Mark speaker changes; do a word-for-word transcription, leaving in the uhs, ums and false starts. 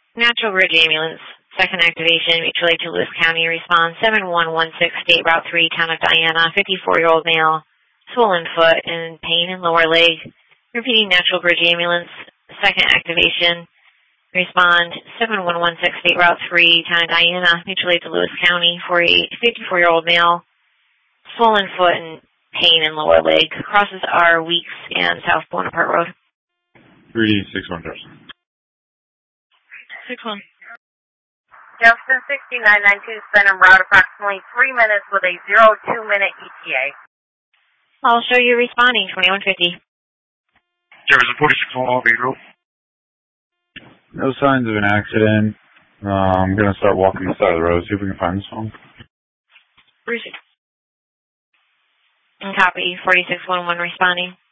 Speaker 1: Natural Bridge Ambulance, second activation, mutual aid to Lewis County, respond seven one one six, State Route three, Town of Diana, fifty-four-year-old male, swollen foot and pain in lower leg. Repeating, Natural Bridge Ambulance, second activation, respond seven one one six, State Route three, Town of Diana, mutual aid to Lewis County, fifty-four-year-old male, swollen foot and pain in lower leg. Crosses are Weeks and South Bonaparte Road.
Speaker 2: three six one zero.
Speaker 1: six one.
Speaker 3: Jefferson sixty-nine ninety-two, spent en route approximately three minutes with a zero two minute E T A.
Speaker 1: I'll show you responding, twenty-one fifty.
Speaker 2: Jefferson forty-six one Bay Road.
Speaker 4: No signs of an accident. Uh, I'm going to start walking the side of the road, see if we can find this one.
Speaker 1: Copy, forty-six one one responding.